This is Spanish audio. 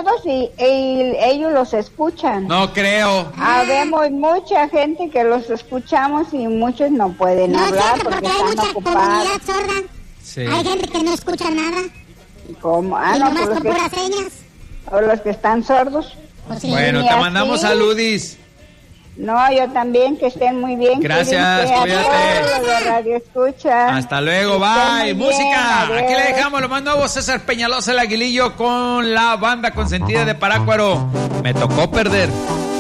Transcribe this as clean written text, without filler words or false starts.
sordos y ellos los escuchan. No creo. Habemos mucha gente que los escuchamos y muchos no pueden hablar porque hay están mucha ocupados. comunidad sorda. Sí. Hay gente que no escucha nada. ¿Cómo? Y No, nomás pues con puras señas. o los que están sordos. Pues sí. Bueno, Y te así. mandamos saludis. No, yo también, que estén muy bien. Gracias, Cuídense a cuídate. todos los de Radio Escucha. Hasta luego, Que estén bye. muy Música. bien, Aquí le adiós. dejamos lo más nuevo, César Peñalosa, el Aguilillo, con la banda consentida de Parácuaro. Me tocó perder.